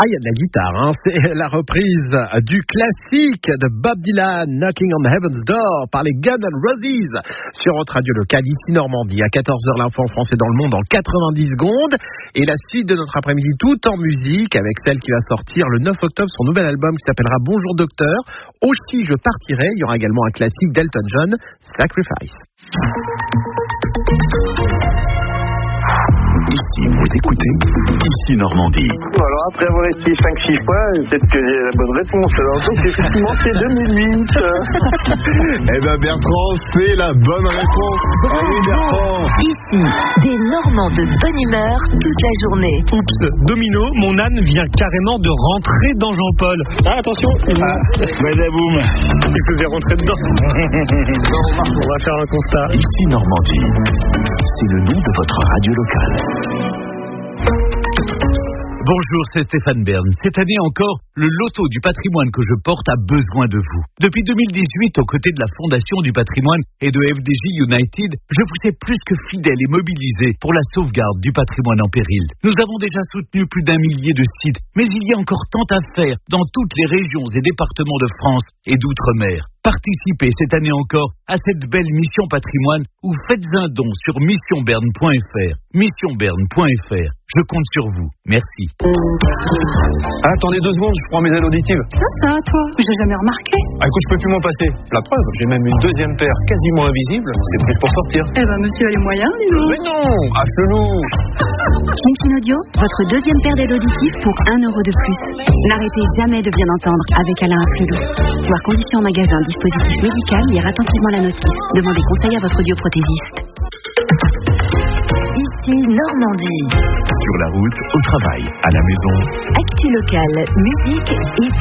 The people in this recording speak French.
Ah, il y a de la guitare, hein. C'est la reprise du classique de Bob Dylan, Knocking on Heaven's Door, par les Guns N' Roses, sur votre radio locale, ici Normandie. À 14h, l'info en français dans le monde en 90 secondes. Et la suite de notre après-midi tout en musique, avec celle qui va sortir le 9 octobre, son nouvel album qui s'appellera Bonjour Docteur. Aussi, je partirai. Il y aura également un classique d'Elton John, Sacrifice. Ici, vous écoutez Ici Normandie. Alors après avoir essayé 5-6 fois, peut-être que j'ai la bonne réponse. Alors donc effectivement c'est 2008. Eh ben Bertrand, c'est la bonne réponse. Allez Bertrand. Ici, des Normands de bonne humeur toute la journée. Oups, domino, mon âne vient carrément de rentrer dans Jean-Paul. Ah, attention. Badaboum. Il faisait rentrer dedans. On va faire un constat. Ici Normandie, c'est le nom de votre radio locale. Bonjour, c'est Stéphane Bern. Cette année encore, le loto du patrimoine que je porte a besoin de vous. Depuis 2018, aux côtés de la Fondation du patrimoine et de FDJ United, je vous ai plus que fidèle et mobilisé pour la sauvegarde du patrimoine en péril. Nous avons déjà soutenu plus d'1 millier de sites, mais il y a encore tant à faire dans toutes les régions et départements de France et d'outre-mer. Participez cette année encore à cette belle mission patrimoine ou faites un don sur missionberne.fr. Missionberne.fr. Je compte sur vous. Merci. Attendez 2 secondes, je prends mes ailes auditives. Ça, toi, j'ai jamais remarqué. Ah écoute, je peux plus m'en passer. La preuve, j'ai même une deuxième paire quasiment invisible. C'est plus pour sortir. Eh ben, monsieur a les moyens, dis donc. Mais non, Achelou. Chin Audio, votre deuxième paire d'ailes auditives pour 1 euro de plus. N'arrêtez jamais de bien entendre avec Alain Afflelou. Voir conditions en magasin, dispositif médical, lire attentivement la notice. Demandez conseil à votre audioprothésiste. Ici Normandie. Sur la route, au travail, à la maison. Actu locale, musique et